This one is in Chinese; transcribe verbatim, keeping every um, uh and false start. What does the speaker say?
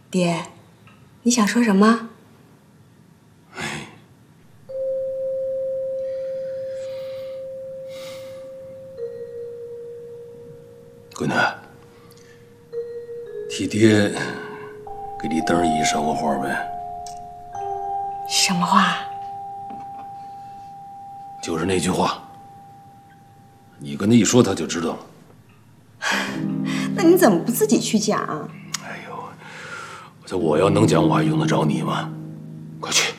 爹，你想说什么？ 闺女，替爹给李登姨捎个话呗。 什么话？ 就是那句话，你跟他一说，他就知道了。 那你怎么不自己去讲？ 哎呦，这我要能讲，我还用得着你吗？快去。